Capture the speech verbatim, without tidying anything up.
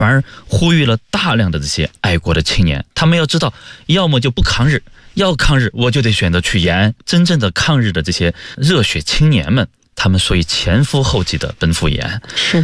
反而呼吁了大量的这些爱国的青年。他们要知道，要么就不抗日，要抗日我就得选择去延安。真正的抗日的这些热血青年们，他们所以前赴后继的奔赴延安。 是